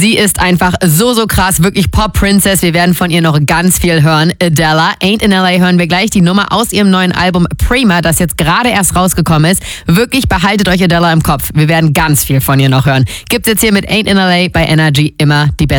Sie ist einfach so krass, wirklich Pop-Princess. Wir werden von ihr noch ganz viel hören. Adele, Ain't in LA hören wir gleich. Die Nummer aus ihrem neuen Album Prima, das jetzt gerade erst rausgekommen ist. Wirklich, behaltet euch Adele im Kopf. Wir werden ganz viel von ihr noch hören. Gibt's jetzt hier mit Ain't in LA bei Energy immer die beste.